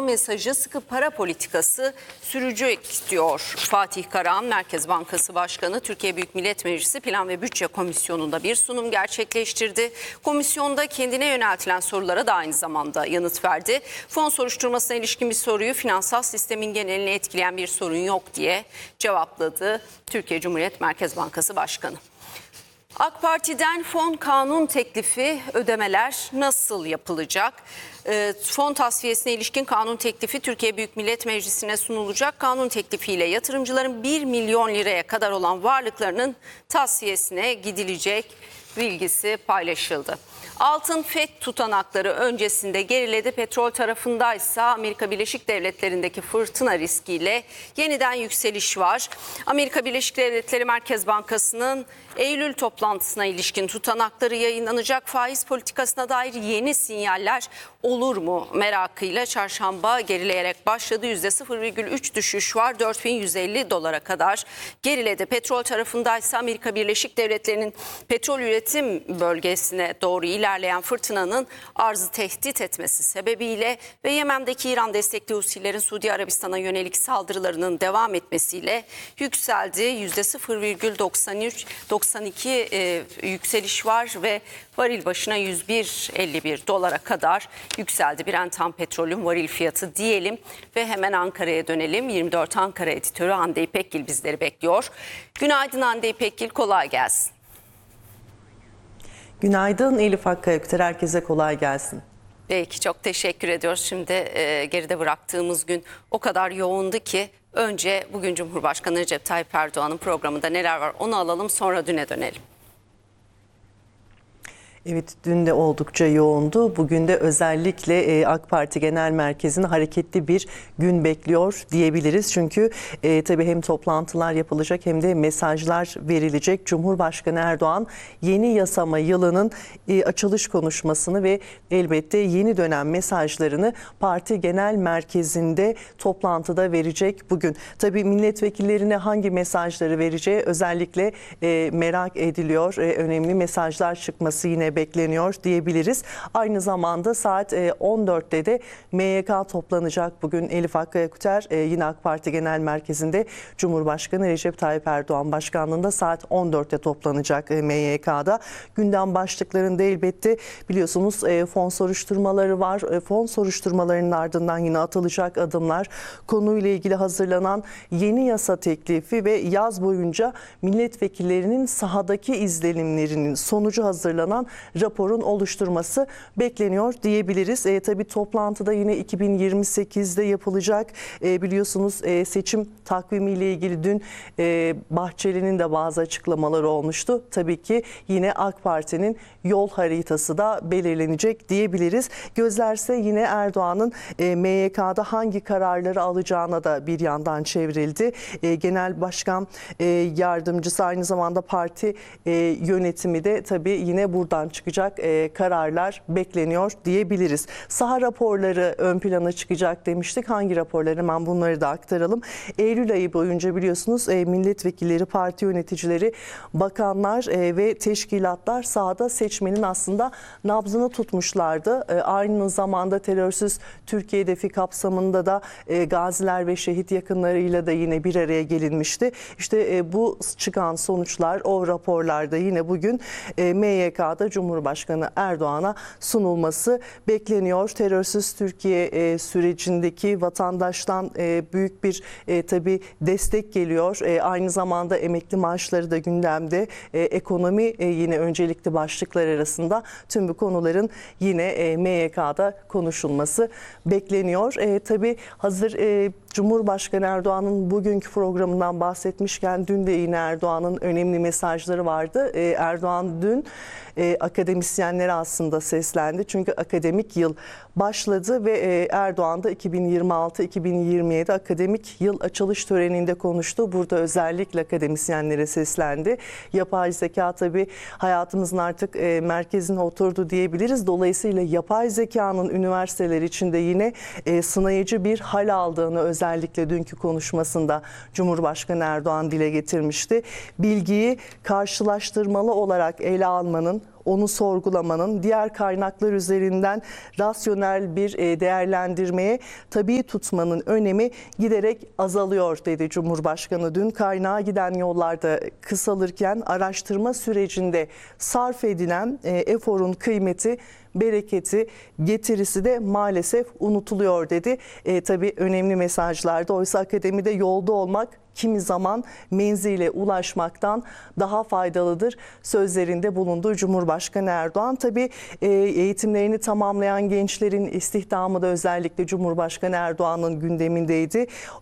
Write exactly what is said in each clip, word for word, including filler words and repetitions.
mesajı sıkı para politikası sürecek diyor Fatih Karahan. Merkez Bankası Başkanı Türkiye Büyük Millet Meclisi Plan ve Bütçe Komisyonu'nda bir sunum gerçekleştirdi. Komisyonda kendine yöneltilen sorulara da aynı zamanda yanıt verdi. Fon soruşturmasına ilişkin bir soruyu finansal sistemin genelini etkileyen bir sorun yok diye cevapladı Türkiye Cumhuriyet Merkez Bankası Başkanı. AK Parti'den fon kanun teklifi, ödemeler nasıl yapılacak? E, fon tasfiyesine ilişkin kanun teklifi Türkiye Büyük Millet Meclisi'ne sunulacak. Kanun teklifiyle yatırımcıların bir milyon liraya kadar olan varlıklarının tasfiyesine gidilecek bilgisi paylaşıldı. Altın F E D tutanakları öncesinde geriledi. Petrol tarafındaysa Amerika Birleşik Devletleri'ndeki fırtına riskiyle yeniden yükseliş var. Amerika Birleşik Devletleri Merkez Bankası'nın Eylül toplantısına ilişkin tutanakları yayınlanacak. Faiz politikasına dair yeni sinyaller olur mu merakıyla çarşamba gerileyerek başladı. yüzde sıfır virgül üç düşüş var. dört bin yüz elli dolara kadar geriledi. Petrol tarafındaysa Amerika Birleşik Devletleri'nin petrol üretim bölgesine doğru ilerleyen fırtınanın arzı tehdit etmesi sebebiyle ve Yemen'deki İran destekli Husilerin Suudi Arabistan'a yönelik saldırılarının devam etmesiyle yükseldi. yüzde sıfır virgül doksan üç doksan iki e, yükseliş var ve varil başına yüz bir virgül elli bir dolara kadar yükseldi. Brent ham petrolün varil fiyatı diyelim ve hemen Ankara'ya dönelim. yirmi dört Ankara editörü Hande İpekgil bizleri bekliyor. Günaydın Hande İpekgil, kolay gelsin. Günaydın Elif Hakkaya, herkese kolay gelsin. Peki, çok teşekkür ediyoruz. Şimdi e, geride bıraktığımız gün o kadar yoğundu ki önce bugün Cumhurbaşkanı Recep Tayyip Erdoğan'ın programında neler var onu alalım, sonra düne dönelim. Evet, dün de oldukça yoğundu. Bugün de özellikle AK Parti Genel Merkezi'ni hareketli bir gün bekliyor diyebiliriz. Çünkü e, tabii hem toplantılar yapılacak hem de mesajlar verilecek. Cumhurbaşkanı Erdoğan yeni yasama yılının e, açılış konuşmasını ve elbette yeni dönem mesajlarını Parti Genel Merkezi'nde toplantıda verecek bugün. Tabii milletvekillerine hangi mesajları vereceği özellikle e, merak ediliyor. E, önemli mesajlar çıkması yine bekleniyor diyebiliriz. Aynı zamanda saat on dörtte de M Y K toplanacak bugün. Elif Hakkaya Kuter yine AK Parti Genel Merkezi'nde Cumhurbaşkanı Recep Tayyip Erdoğan başkanlığında saat on dörtte toplanacak M Y K'da. Gündem başlıklarında elbette biliyorsunuz fon soruşturmaları var. Fon soruşturmalarının ardından yine atılacak adımlar, konuyla ilgili hazırlanan yeni yasa teklifi ve yaz boyunca milletvekillerinin sahadaki izlenimlerinin sonucu hazırlanan raporun oluşturması bekleniyor diyebiliriz. E, tabii toplantıda yine iki bin yirmi sekizde yapılacak e, biliyorsunuz e, seçim takvimiyle ilgili dün e, Bahçeli'nin de bazı açıklamaları olmuştu. Tabii ki yine AK Parti'nin yol haritası da belirlenecek diyebiliriz. Gözlerse yine Erdoğan'ın e, M Y K'da hangi kararları alacağına da bir yandan çevrildi. E, Genel Başkan e, Yardımcısı, aynı zamanda parti e, yönetimi de tabii yine buradan çıkacak e, kararlar bekleniyor diyebiliriz. Saha raporları ön plana çıkacak demiştik. Hangi raporlar? Hemen bunları da aktaralım. Eylül ayı boyunca biliyorsunuz e, milletvekilleri, parti yöneticileri, bakanlar e, ve teşkilatlar sahada seçmenin aslında nabzını tutmuşlardı. E, aynı zamanda terörsüz Türkiye hedefi kapsamında da e, gaziler ve şehit yakınlarıyla da yine bir araya gelinmişti. İşte e, bu çıkan sonuçlar o raporlarda yine bugün e, M Y K'da Cumhurbaşkanı Erdoğan'a sunulması bekleniyor. Terörsüz Türkiye e, sürecindeki vatandaştan e, büyük bir e, tabii destek geliyor. E, aynı zamanda emekli maaşları da gündemde. E, ekonomi e, yine öncelikli başlıklar arasında. Tüm bu konuların yine e, M Y K'da konuşulması bekleniyor. E, tabii hazır e, Cumhurbaşkanı Erdoğan'ın bugünkü programından bahsetmişken dün de yine Erdoğan'ın önemli mesajları vardı. E, Erdoğan dün e, akademisyenlere aslında seslendi. Çünkü akademik yıl başladı ve e, Erdoğan da iki bin yirmi altı iki bin yirmi yedi akademik yıl açılış töreninde konuştu. Burada özellikle akademisyenlere seslendi. Yapay zeka tabii hayatımızın artık e, merkezine oturdu diyebiliriz. Dolayısıyla yapay zekanın üniversiteler içinde yine e, sınayıcı bir hal aldığını özellikle dünkü konuşmasında Cumhurbaşkanı Erdoğan dile getirmişti. Bilgiyi karşılaştırmalı olarak ele almanın, onu sorgulamanın, diğer kaynaklar üzerinden rasyonel bir e, değerlendirmeye tabi tutmanın önemi giderek azalıyor dedi Cumhurbaşkanı dün. Kaynağa giden yollarda kısalırken araştırma sürecinde sarf edilen e, eforun kıymeti, bereketi, getirisi de maalesef unutuluyor dedi. E, tabii önemli mesajlarda. Oysa akademide yolda olmak kimi zaman menzile ulaşmaktan daha faydalıdır sözlerinde bulunduğu Cumhurbaşkanı Erdoğan. Tabii e, eğitimlerini tamamlayan gençlerin istihdamı da özellikle Cumhurbaşkanı Erdoğan'ın gündemindeydi.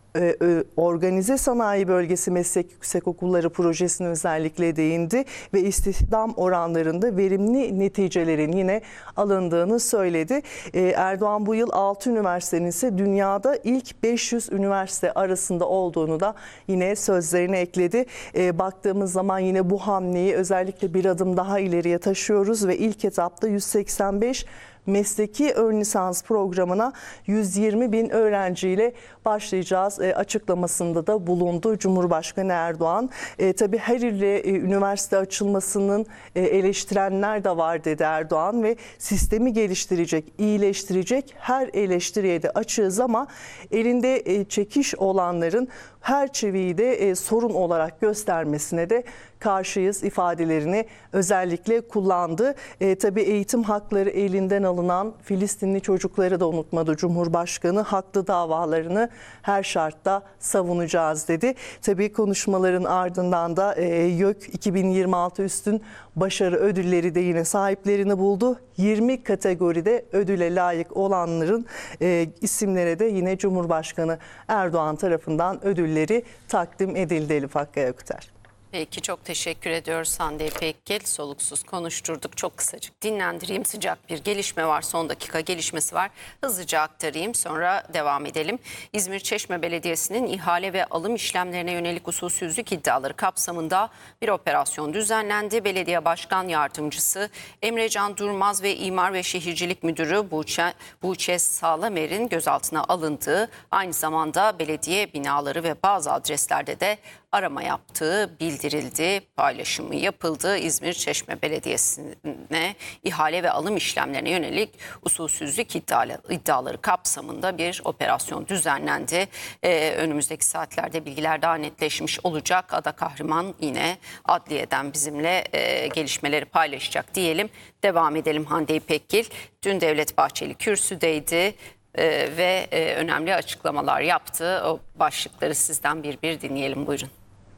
Organize Sanayi Bölgesi Meslek Yüksekokulları projesine özellikle değindi ve istihdam oranlarında verimli neticelerin yine alındığını söyledi. Erdoğan bu yıl altı üniversitenin ise dünyada ilk beş yüz üniversite arasında olduğunu da yine sözlerine ekledi. Baktığımız zaman yine bu hamleyi özellikle bir adım daha ileriye taşıyoruz ve ilk etapta yüz seksen beş mesleki ön lisans programına yüz yirmi bin öğrenciyle başlayacağız e, açıklamasında da bulundu Cumhurbaşkanı Erdoğan. E, tabii her ilde e, üniversite açılmasının e, eleştirenler de var dedi Erdoğan ve sistemi geliştirecek, iyileştirecek her eleştiriye de açığız ama elinde e, çekiş olanların her çiviyi de e, sorun olarak göstermesine de karşıyız ifadelerini özellikle kullandı. E, tabii eğitim hakları elinden alınan Filistinli çocukları da unutmadı Cumhurbaşkanı. Haklı davalarını her şartta savunacağız dedi. Tabii konuşmaların ardından da e, YÖK iki bin yirmi altı üstün başarı ödülleri de yine sahiplerini buldu. yirmi kategoride ödüle layık olanların e, isimlere de yine Cumhurbaşkanı Erdoğan tarafından ödülleri takdim edildi Elif Hakkı Yaküter. Peki, çok teşekkür ediyoruz Hande İpekgil. Soluksuz konuşturduk. Çok kısacık dinlendireyim. Sıcak bir gelişme var. Son dakika gelişmesi var. Hızlıca aktarayım, sonra devam edelim. İzmir Çeşme Belediyesi'nin ihale ve alım işlemlerine yönelik usulsüzlük iddiaları kapsamında bir operasyon düzenlendi. Belediye Başkan Yardımcısı Emrecan Durmaz ve İmar ve Şehircilik Müdürü Buğçe, Buğçe Sağlamer'in gözaltına alındığı, aynı zamanda belediye binaları ve bazı adreslerde de arama yaptığı bildirildi, paylaşımı yapıldı. İzmir Çeşme Belediyesi'ne ihale ve alım işlemlerine yönelik usulsüzlük iddiaları, iddiaları kapsamında bir operasyon düzenlendi. Ee, önümüzdeki saatlerde bilgiler daha netleşmiş olacak. Ada Kahraman yine adliyeden bizimle e, gelişmeleri paylaşacak diyelim. Devam edelim Hande İpekgil. Dün Devlet Bahçeli kürsüdeydi. Ee, ve e, önemli açıklamalar yaptı. O başlıkları sizden bir bir dinleyelim, buyurun.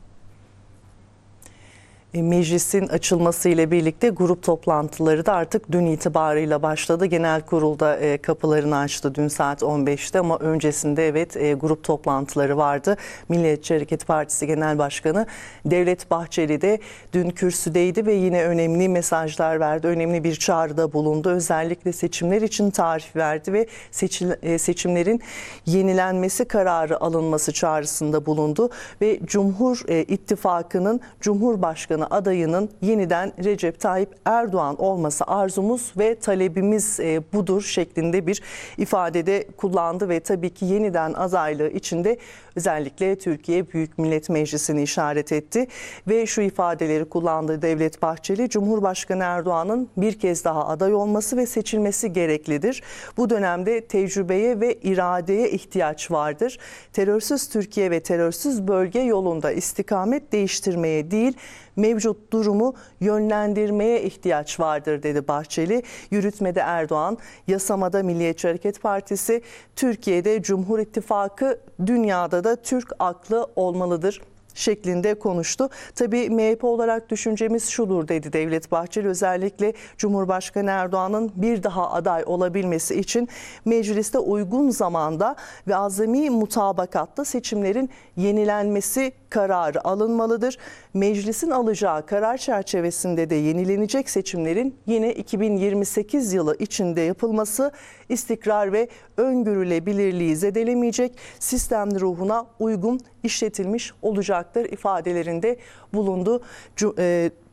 Meclisin açılması ile birlikte grup toplantıları da artık dün itibarıyla başladı. Genel kurulda e, kapılarını açtı dün saat on beşte ama öncesinde evet e, grup toplantıları vardı. Milliyetçi Hareket Partisi Genel Başkanı Devlet Bahçeli de dün kürsüdeydi ve yine önemli mesajlar verdi. Önemli bir çağrıda bulundu. Özellikle seçimler için tarih verdi ve seçil, e, seçimlerin yenilenmesi kararı alınması çağrısında bulundu ve Cumhur e, İttifakı'nın Cumhurbaşkanı adayının yeniden Recep Tayyip Erdoğan olması arzumuz ve talebimiz e, budur şeklinde bir ifadede kullandı ve tabii ki yeniden adaylığı içinde özellikle Türkiye Büyük Millet Meclisi'ni işaret etti ve şu ifadeleri kullandı Devlet Bahçeli. Cumhurbaşkanı Erdoğan'ın bir kez daha aday olması ve seçilmesi gereklidir. Bu dönemde tecrübeye ve iradeye ihtiyaç vardır. Terörsüz Türkiye ve terörsüz bölge yolunda istikamet değiştirmeye değil, mevcut durumu yönlendirmeye ihtiyaç vardır dedi Bahçeli. Yürütmede Erdoğan, yasamada Milliyetçi Hareket Partisi, Türkiye'de Cumhur İttifakı, dünyada da Türk aklı olmalıdır şeklinde konuştu. Tabii M H P olarak düşüncemiz şudur dedi Devlet Bahçeli. Özellikle Cumhurbaşkanı Erdoğan'ın bir daha aday olabilmesi için mecliste uygun zamanda ve azami mutabakatta seçimlerin yenilenmesi kararı alınmalıdır. Meclisin alacağı karar çerçevesinde de yenilenecek seçimlerin yine iki bin yirmi sekiz yılı içinde yapılması istikrar ve öngörülebilirliği zedelemeyecek, sistem ruhuna uygun işletilmiş olacaktır ifadelerinde bulundu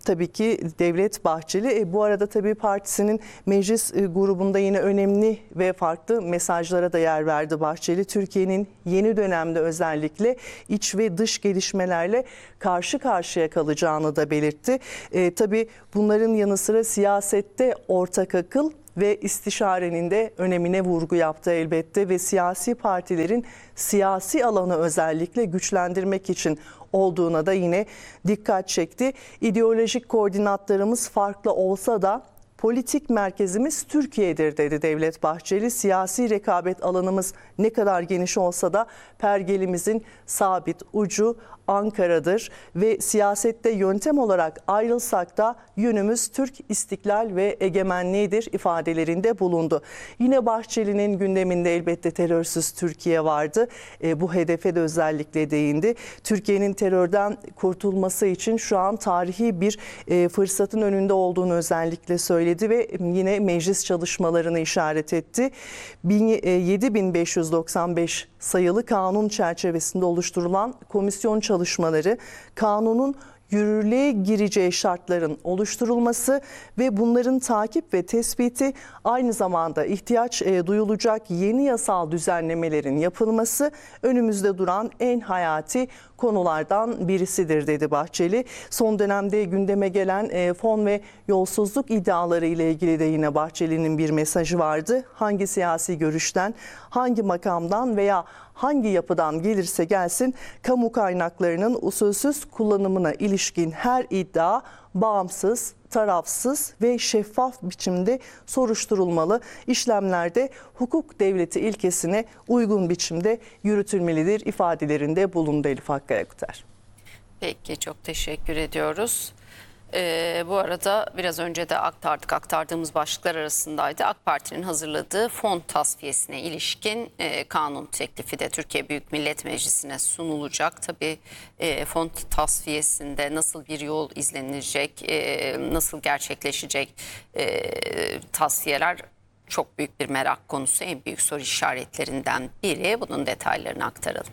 tabii ki Devlet Bahçeli. E, bu arada tabii partisinin meclis e, grubunda yine önemli ve farklı mesajlara da yer verdi Bahçeli. Türkiye'nin yeni dönemde özellikle iç ve dış gelişmelerle karşı karşıya kalacağını da belirtti. E, tabii bunların yanı sıra siyasette ortak akıl ve istişarenin de önemine vurgu yaptı elbette ve siyasi partilerin siyasi alanı özellikle güçlendirmek için olduğuna da yine dikkat çekti. İdeolojik koordinatlarımız farklı olsa da politik merkezimiz Türkiye'dir dedi Devlet Bahçeli. Siyasi rekabet alanımız ne kadar geniş olsa da pergelimizin sabit ucu Ankara'dır ve siyasette yöntem olarak ayrılsak da yönümüz Türk istiklal ve egemenliğidir ifadelerinde bulundu. Yine Bahçeli'nin gündeminde elbette terörsüz Türkiye vardı. E, bu hedefe de özellikle değindi. Türkiye'nin terörden kurtulması için şu an tarihi bir e, fırsatın önünde olduğunu özellikle söyledi ve yine meclis çalışmalarını işaret etti. yedi bin beş yüz doksan beş sayılı kanun çerçevesinde oluşturulan komisyon çalışmaları, kanunun yürürlüğe gireceği şartların oluşturulması ve bunların takip ve tespiti, aynı zamanda ihtiyaç e, duyulacak yeni yasal düzenlemelerin yapılması önümüzde duran en hayati konulardan birisidir dedi Bahçeli. Son dönemde gündeme gelen e, fon ve yolsuzluk iddiaları ile ilgili de yine Bahçeli'nin bir mesajı vardı. Hangi siyasi görüşten, hangi makamdan veya hangi yapıdan gelirse gelsin kamu kaynaklarının usulsüz kullanımına ilişkin her iddia bağımsız, tarafsız ve şeffaf biçimde soruşturulmalı. İşlemlerde hukuk devleti ilkesine uygun biçimde yürütülmelidir ifadelerinde bulundu Elif Hakkı Ayaküter. Peki, çok teşekkür ediyoruz. Ee, bu arada biraz önce de aktardık, aktardığımız başlıklar arasındaydı. AK Parti'nin hazırladığı fon tasfiyesine ilişkin e, kanun teklifi de Türkiye Büyük Millet Meclisi'ne sunulacak. Tabii e, fon tasfiyesinde nasıl bir yol izlenilecek, e, nasıl gerçekleşecek e, tasfiyeler çok büyük bir merak konusu, en büyük soru işaretlerinden biri. Bunun detaylarını aktaralım.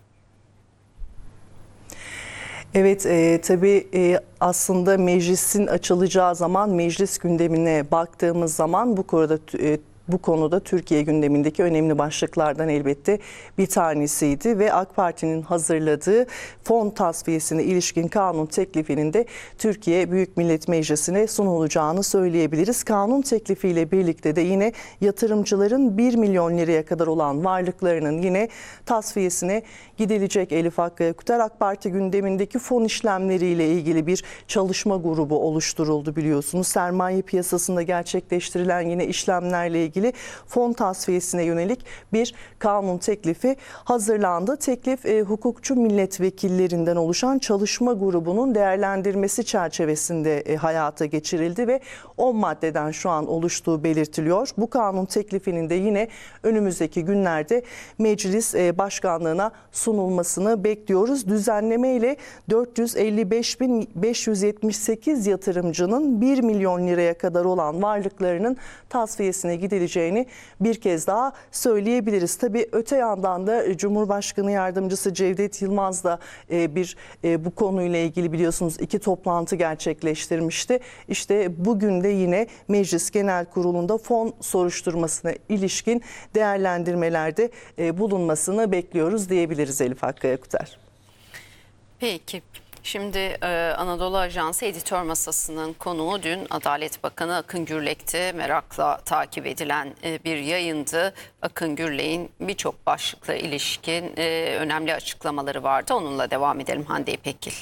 Evet, e, tabii e, aslında meclisin açılacağı zaman, meclis gündemine baktığımız zaman bu konuda e, bu konuda Türkiye gündemindeki önemli başlıklardan elbette bir tanesiydi ve AK Parti'nin hazırladığı fon tasfiyesine ilişkin kanun teklifinin de Türkiye Büyük Millet Meclisi'ne sunulacağını söyleyebiliriz. Kanun teklifiyle birlikte de yine yatırımcıların bir milyon liraya kadar olan varlıklarının yine tasfiyesine gidilecek Elif Hakkı Ayaküter. AK Parti gündemindeki fon işlemleriyle ilgili bir çalışma grubu oluşturuldu biliyorsunuz. Sermaye piyasasında gerçekleştirilen yine işlemlerle ilgili fon tasfiyesine yönelik bir kanun teklifi hazırlandı. Teklif e, hukukçu milletvekillerinden oluşan çalışma grubunun değerlendirmesi çerçevesinde e, hayata geçirildi ve on maddeden şu an oluştuğu belirtiliyor. Bu kanun teklifinin de yine önümüzdeki günlerde meclis e, başkanlığına sunulmasını bekliyoruz. Düzenleme ile dört yüz elli beş bin beş yüz yetmiş sekiz yatırımcının bir milyon liraya kadar olan varlıklarının tasfiyesine gidileceğini bir kez daha söyleyebiliriz. Tabii öte yandan da Cumhurbaşkanı Yardımcısı Cevdet Yılmaz da bir bu konuyla ilgili biliyorsunuz iki toplantı gerçekleştirmişti. İşte bugün de yine Meclis Genel Kurulu'nda fon soruşturmasına ilişkin değerlendirmelerde bulunmasını bekliyoruz diyebiliriz Elif Hakkı Ayaküter. Peki. Şimdi e, Anadolu Ajansı editör masasının konuğu dün Adalet Bakanı Akın Gürlek'ti. Merakla takip edilen e, bir yayındı. Akın Gürlek'in birçok başlıkla ilişkin e, önemli açıklamaları vardı. Onunla devam edelim Hande İpekgil.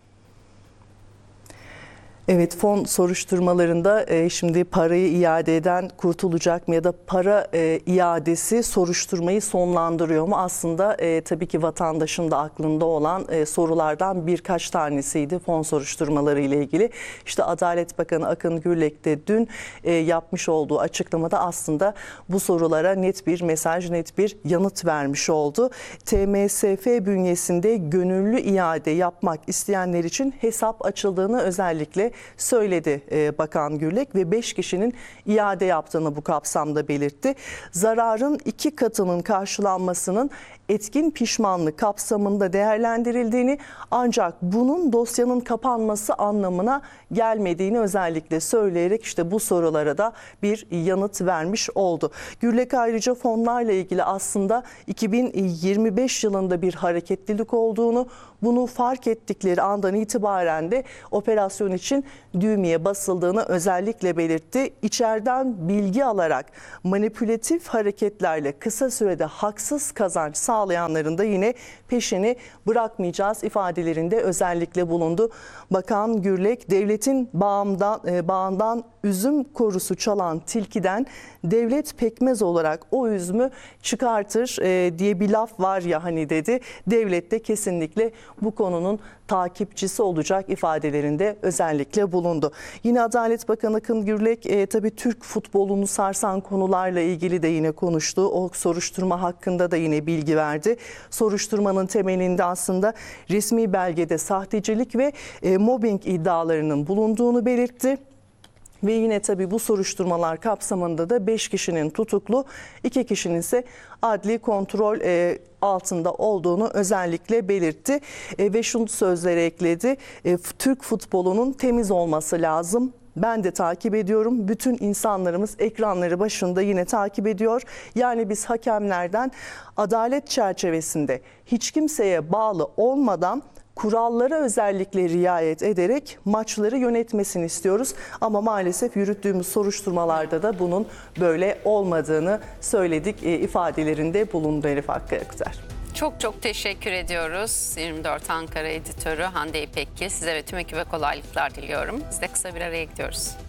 Evet, fon soruşturmalarında e, şimdi parayı iade eden kurtulacak mı ya da para e, iadesi soruşturmayı sonlandırıyor mu? Aslında e, tabii ki vatandaşın da aklında olan e, sorulardan birkaç tanesiydi fon soruşturmaları ile ilgili. İşte Adalet Bakanı Akın Gürlek de dün e, yapmış olduğu açıklamada aslında bu sorulara net bir mesaj, net bir yanıt vermiş oldu. T M S F bünyesinde gönüllü iade yapmak isteyenler için hesap açıldığını özellikle söyledi e, Bakan Gürlek ve beş kişinin iade yaptığını bu kapsamda belirtti. Zararın iki katının karşılanmasının etkin pişmanlık kapsamında değerlendirildiğini, ancak bunun dosyanın kapanması anlamına gelmediğini özellikle söyleyerek işte bu sorulara da bir yanıt vermiş oldu. Gürlek ayrıca fonlarla ilgili aslında iki bin yirmi beş yılında bir hareketlilik olduğunu, bunu fark ettikleri andan itibaren de operasyon için düğmeye basıldığını özellikle belirtti. İçeriden bilgi alarak manipülatif hareketlerle kısa sürede haksız kazanç sağlayanların da yine peşini bırakmayacağız ifadelerinde özellikle bulundu. Bakan Gürlek, devletin bağımdan, e, bağından üzüm korusu çalan tilkiden devlet pekmez olarak o üzümü çıkartır e, diye bir laf var ya hani dedi. Devlet de kesinlikle bu konunun takipçisi olacak ifadelerinde özellikle bulundu. Yine Adalet Bakanı Akın Gürlek e, tabii Türk futbolunu sarsan konularla ilgili de yine konuştu. O soruşturma hakkında da yine bilgi verdi. Soruşturmanın temelinde aslında resmi belgede sahtecilik ve e, mobbing iddialarının bulunduğunu belirtti. Ve yine tabii bu soruşturmalar kapsamında da beş kişinin tutuklu, iki kişinin ise adli kontrol e, altında olduğunu özellikle belirtti. E, ve şunu sözlere ekledi, e, Türk futbolunun temiz olması lazım. Ben de takip ediyorum. Bütün insanlarımız ekranları başında yine takip ediyor. Yani biz hakemlerden adalet çerçevesinde hiç kimseye bağlı olmadan kurallara özellikle riayet ederek maçları yönetmesini istiyoruz. Ama maalesef yürüttüğümüz soruşturmalarda da bunun böyle olmadığını söyledik e, ifadelerinde bulundu Elif Hakkı Aktar. Çok çok teşekkür ediyoruz. yirmi dört Ankara editörü Hande İpekgil. Size ve tüm ekibe kolaylıklar diliyorum. Biz de kısa bir araya gidiyoruz.